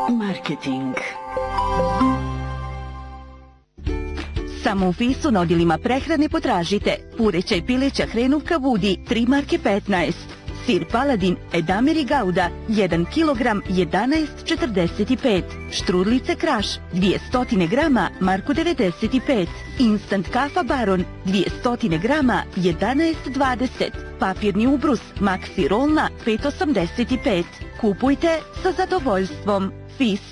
Marketing. Samo u Fisu na odjelima prehrane potražite pureća i pileća hrenovka Vudi 3 marke 15, sir Paladin Edamir i Gouda 1 kg 11,45, štrudlice Kraš 200 grama marku 95, instant kafa Baron 200 grama 11,20, papirni ubrus Maxi Rolna 5,85. Kupujte sa zadovoljstvom. Fis.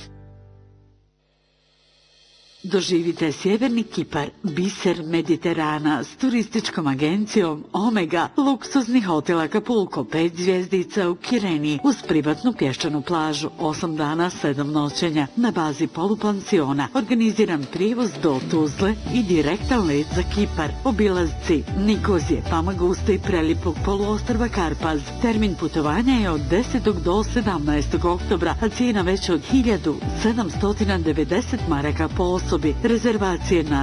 Doživite sjeverni Kipar, biser Mediterana s turističkom agencijom Omega, luksuzni hotel Acapulco 5 zvjezdica u Kireni uz privatnu pješčanu plažu, 8 dana 7 noćenja na bazi polupansiona, organiziran prijevoz do Tuzle i direktan let za Kipar, obilazci Nikozije, Famaguste i prelijepog poluostrva Karpaz. Termin putovanja je od 10. do 17. oktobra, a cijena veća od 1790 maraka po osobi. Rezervacije na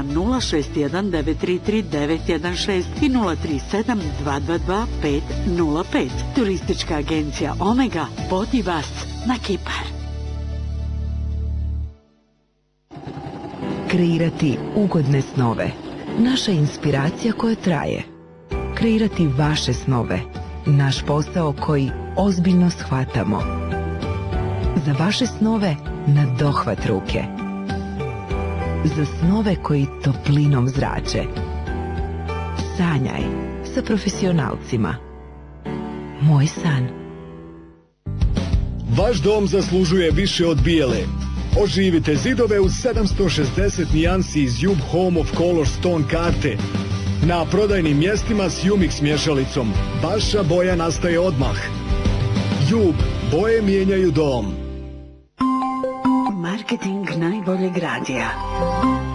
061-933-916 i 037-222-505. Turistička agencija Omega vodi vas na Kipar. Kreirati ugodne snove. Naša inspiracija koja traje. Kreirati vaše snove. Naš posao koji ozbiljno shvatamo. Za vaše snove na dohvat ruke. Za snove koji toplinom zrače. Sanjaj sa profesionalcima. Moj san. Vaš dom zaslužuje više od bijele. Oživite zidove u 760 nijansi iz Jub Home of Color Stone karte. Na prodajnim mjestima s Umix mješalicom. Vaša boja nastaje odmah. Jub, boje mijenjaju dom. Marketing najboljeg radija.